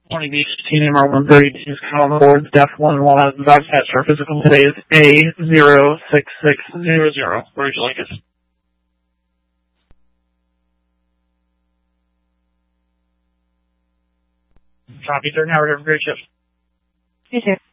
Morning Beach, TNMR 132 is kind of on the board. Def 1 while out of the dog test. Our physical today is A06600. Where would you like us? Copy, sir. Now we're here for great shift. Yes, sir.